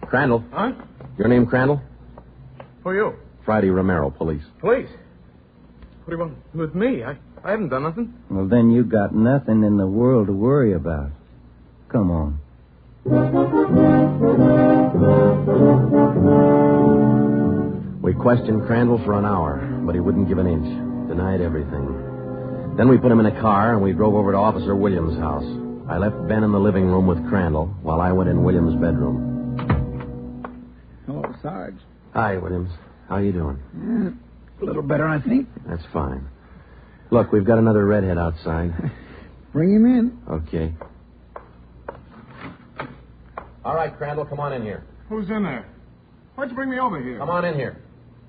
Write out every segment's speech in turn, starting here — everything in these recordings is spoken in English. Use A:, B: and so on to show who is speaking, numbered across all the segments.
A: Crandall.
B: Huh?
A: Your name Crandall?
B: Who are you?
A: Friday Romero, police.
B: Police? What do you want with me? I haven't done nothing.
C: Well, then you got nothing in the world to worry about. Come on.
A: We questioned Crandall for an hour, but he wouldn't give an inch. Denied everything. Then we put him in a car, and we drove over to Officer Williams' house. I left Ben in the living room with Crandall, while I went in Williams' bedroom.
D: Hello, Sarge.
A: Hi, Williams. How you doing?
D: A little better, I think.
A: That's fine. Look, we've got another redhead outside.
D: Bring him in.
A: Okay. All right, Crandall, come on in here.
B: Who's in there? Why'd you bring me over here?
A: Come on in here.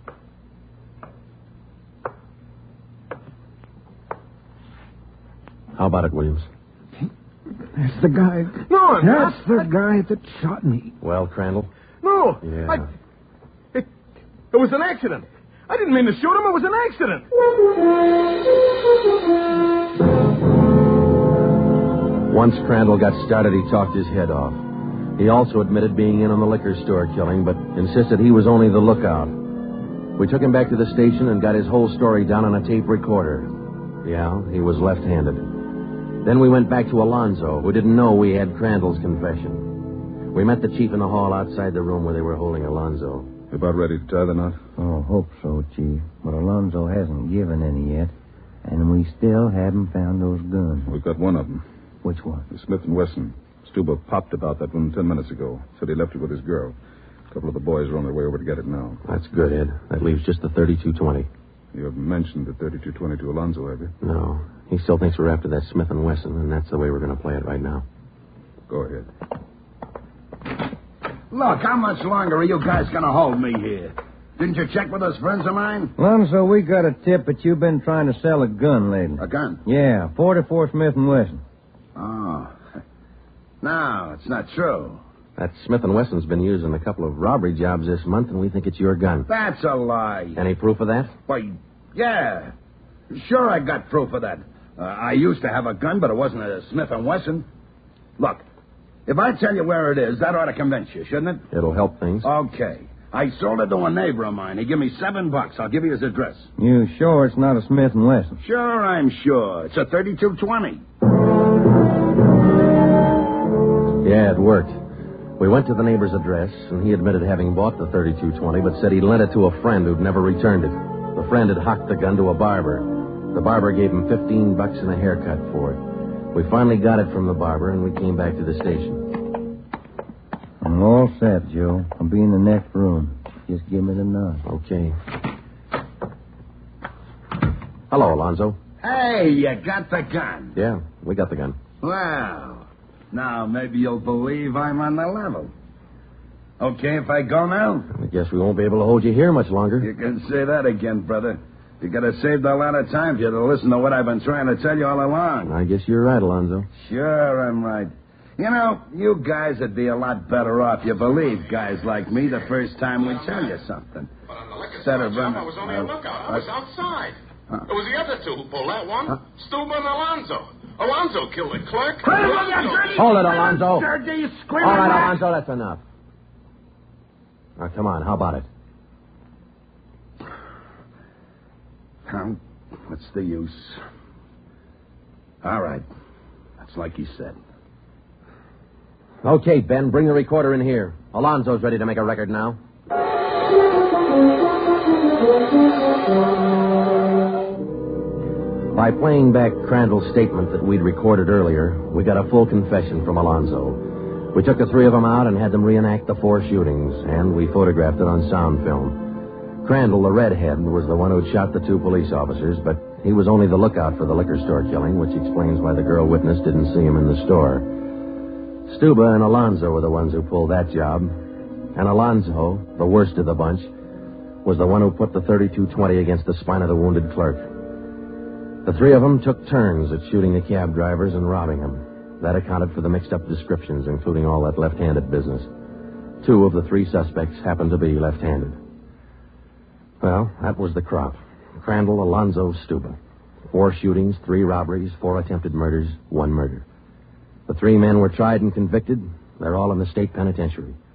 A: How about it, Williams?
D: That's the guy.
B: No, I'm
D: That's
B: not.
D: the guy that shot me.
A: Well, Crandall?
B: No.
A: Yeah.
B: It was an accident. I didn't mean to shoot him. It was an accident.
A: Once Crandall got started, he talked his head off. He also admitted being in on the liquor store killing, but insisted he was only the lookout. We took him back to the station and got his whole story down on a tape recorder. Yeah, he was left-handed. Then we went back to Alonzo, who didn't know we had Crandall's confession. We met the chief in the hall outside the room where they were holding Alonzo.
E: You about ready to tie the knot?
C: Oh, hope so, Chief. But Alonzo hasn't given any yet, and we still haven't found those guns.
E: We've got one of them.
C: Which one?
E: The Smith & Wesson. Stuber popped about that one 10 minutes ago. Said he left it with his girl. A couple of the boys are on their way over to get it now.
A: That's good, Ed. That leaves just the 32-20.
E: You haven't mentioned the 32-20 to Alonzo, have you?
A: No. He still thinks we're after that Smith & Wesson, and that's the way we're going to play it right now.
E: Go ahead.
F: Look, how much longer are you guys going to hold me here? Didn't you check with those friends of mine?
C: Alonzo, we got a tip that you've been trying to sell a gun lately.
F: A gun?
C: Yeah, 44 Smith & Wesson.
F: Oh. No, it's not true.
A: That Smith & Wesson's been used in a couple of robbery jobs this month, and we think it's your gun.
F: That's a lie.
A: Any proof of that?
F: Why, yeah. Sure, I got proof of that. I used to have a gun, but it wasn't a Smith & Wesson. Look, if I tell you where it is, that ought to convince you, shouldn't it?
A: It'll help things.
F: Okay. I sold it to a neighbor of mine. He gave me $7. I'll give you his address.
C: You sure it's not a Smith & Wesson?
F: Sure, I'm sure. It's a 32-20.
A: Yeah, it worked. We went to the neighbor's address, and he admitted having bought the 32-20, but said he'd lent it to a friend who'd never returned it. The friend had hocked the gun to a barber. The barber gave him $15 and a haircut for it. We finally got it from the barber, and we came back to the station.
C: I'm all set, Joe. I'll be in the next room. Just give me the nod.
A: Okay. Hello, Alonzo.
F: Hey, you got the gun.
A: Yeah, we got the gun.
F: Well, now maybe you'll believe I'm on the level. Okay if I go now?
A: I guess we won't be able to hold you here much longer.
F: You can say that again, brother. You could have saved a lot of time if you'd have listened to what I've been trying to tell you all along.
A: I guess you're right, Alonzo.
F: Sure, I'm right. You know, you guys would be a lot better off. You believe guys like me the first time we tell you something.
B: But on the liquor
F: Instead
B: store
F: of
B: job,
F: running-
B: I was only a lookout. I was outside. It was the other two who pulled that one.
F: Huh?
B: Stuber and Alonzo. Alonzo killed the clerk.
A: Hold it, Alonzo. All right, Alonzo, that's enough. Now, come on, how about it?
F: What's the use? All right. That's like he said.
A: Okay, Ben, bring the recorder in here. Alonzo's ready to make a record now. By playing back Crandall's statement that we'd recorded earlier, we got a full confession from Alonzo. We took the three of them out and had them reenact the 4 shootings, and we photographed it on sound film. Crandall, the redhead, was the one who'd shot the 2 police officers, but he was only the lookout for the liquor store killing, which explains why the girl witness didn't see him in the store. Stuba and Alonzo were the ones who pulled that job, and Alonzo, the worst of the bunch, was the one who put the 32-20 against the spine of the wounded clerk. The 3 of them took turns at shooting the cab drivers and robbing them. That accounted for the mixed-up descriptions, including all that left-handed business. 2 of the 3 suspects happened to be left-handed. Well, that was the crop. Crandall, Alonzo, Stuba. 4 shootings, 3 robberies, 4 attempted murders, 1 murder. The 3 men were tried and convicted. They're all in the state penitentiary.